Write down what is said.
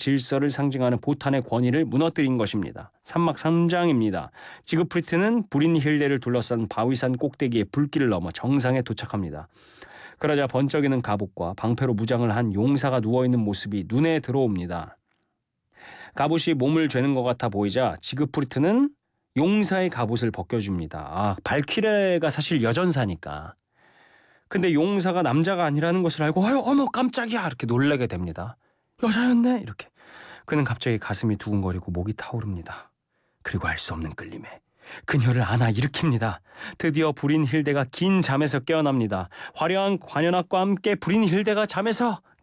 질서를 상징하는 보탄의 권위를 무너뜨린 것입니다. 산막 3장입니다. 지그프리트는 브린힐데를 둘러싼 바위산 꼭대기에 불길을 넘어 정상에 도착합니다. 그러자 번쩍이는 갑옷과 방패로 무장을 한 용사가 누워있는 모습이 눈에 들어옵니다. 갑옷이 몸을 죄는 것 같아 보이자 지그프리트는 용사의 갑옷을 벗겨줍니다. 발키레가 사실 여전사니까. 근데 용사가 남자가 아니라는 것을 알고 어머 깜짝이야 이렇게 놀라게 됩니다. 여자였네 이렇게. 그는 갑자기 가슴이 두근거리고 목이 타오릅니다. 그리고 알 수 없는 끌림에 그녀를 안아 일으킵니다. 드디어 브린힐데가 긴 잠에서 깨어납니다. 화려한 관현악과 함께 브린힐데가 잠에서